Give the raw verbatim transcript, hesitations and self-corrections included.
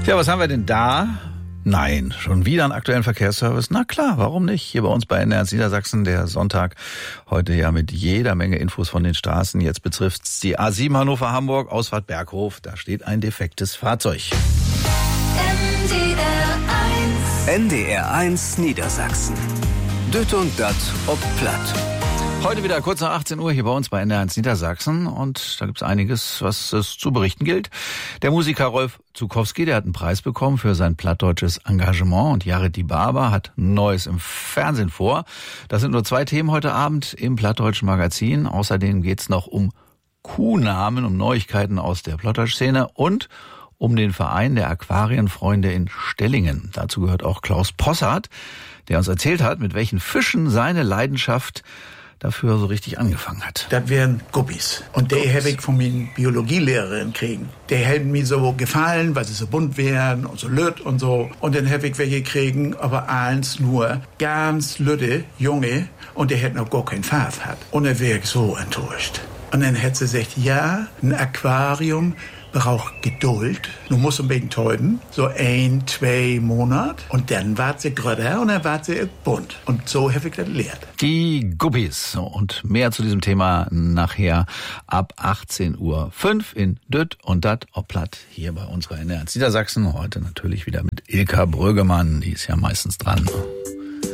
Ja, was haben wir denn da? Nein, schon wieder einen aktuellen Verkehrsservice? Na klar, warum nicht? Hier bei uns bei N D R eins Niedersachsen, der Sonntag heute ja mit jeder Menge Infos von den Straßen. Jetzt betrifft's die A sieben Hannover-Hamburg, Ausfahrt Berghof. Da steht ein defektes Fahrzeug. N D R eins N D R eins Niedersachsen. Düt und dat ob platt. Heute wieder kurz nach achtzehn Uhr hier bei uns bei N D R eins Niedersachsen und da gibt's einiges, was es zu berichten gilt. Der Musiker Rolf Zuckowski, der hat einen Preis bekommen für sein plattdeutsches Engagement und Jared Dibaba hat Neues im Fernsehen vor. Das sind nur zwei Themen heute Abend im Plattdeutschen Magazin. Außerdem geht's noch um Kuhnamen, um Neuigkeiten aus der Plattdeutsch-Szene und um den Verein der Aquarienfreunde in Stellingen. Dazu gehört auch Klaus Possart, der uns erzählt hat, mit welchen Fischen seine Leidenschaft dafür so richtig angefangen hat. Das wären Guppies. Und die habe ich von meiner Biologielehrerin kriegen. Die hätten mir so gefallen, weil sie so bunt wären und so lütt und so. Und dann habe ich welche kriegen, aber eins nur ganz lütte, junge. Und die hätten auch gar keinen Farbe gehabt. Und dann wäre ich so enttäuscht. Und dann hätte sie gesagt, ja, ein Aquarium braucht Geduld. Du musst ein bisschen täuben, so ein, zwei Monate. Und dann wart sie größer und dann wart sie bunt. Und so habe ich das gelernt. Die Guppies. Und mehr zu diesem Thema nachher ab achtzehn Uhr fünf in Düt und Dat ob platt hier bei uns bei N D R eins Niedersachsen. Heute natürlich wieder mit Ilka Brögemann. Die ist ja meistens dran.